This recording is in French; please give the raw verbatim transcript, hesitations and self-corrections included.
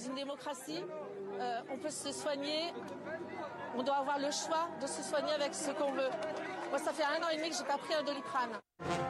une démocratie, euh, on peut se soigner, on doit avoir le choix de se soigner avec ce qu'on veut. Moi, ça fait un an et demi que j'ai pas pris un Doliprane.